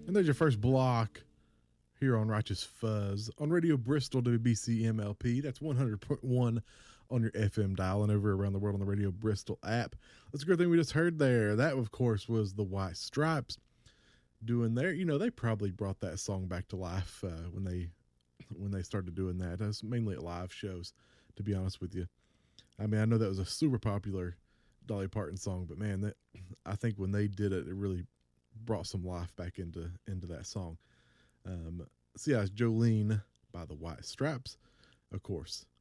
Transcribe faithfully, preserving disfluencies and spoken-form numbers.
And there's your first block here on Righteous Fuzz on Radio Bristol W B C M L P. That's one hundred point one on your F M dial and over around the world on the Radio Bristol app. That's a good thing we just heard there. That, of course, was the White Stripes doing their, you know, they probably brought that song back to life uh, when they when they started doing that. It was mainly at live shows, to be honest with you. I mean, I know that was a super popular Dolly Parton song, but man, that I think when they did it, it really brought some life back into into that song. Um, so yeah, it's Jolene by the White Stripes, of course,